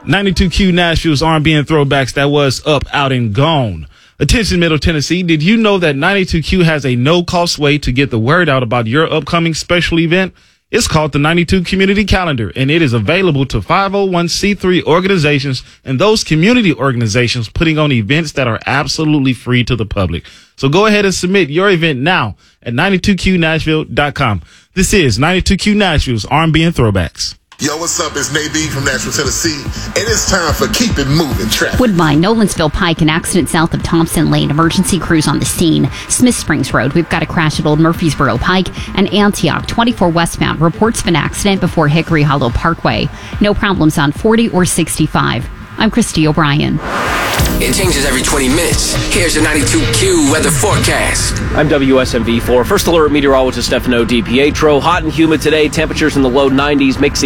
92Q Nashville's R&B and throwbacks. That was Up, Out, and Gone. Attention, Middle Tennessee. Did you know that 92Q has a no-cost way to get the word out about your upcoming special event? It's called the 92 Community Calendar, and it is available to 501c3 organizations and those community organizations putting on events that are absolutely free to the public. So go ahead and submit your event now at 92qnashville.com. This is 92Q Nashville's R&B and throwbacks. Yo, what's up? It's Nadine from Nashville, Tennessee, and it's time for Keep It Moving traffic. Woodbine, Nolensville Pike, an accident south of Thompson Lane. Emergency crews on the scene. Smith Springs Road, we've got a crash at Old Murfreesboro Pike and Antioch. 24 westbound, reports of an accident before Hickory Hollow Parkway. No problems on 40 or 65. I'm Christy O'Brien. It changes every 20 minutes. Here's your 92Q weather forecast. I'm WSMV4 First Alert Meteorologist Stefano DiPietro. Hot and humid today. Temperatures in the low 90s, mixing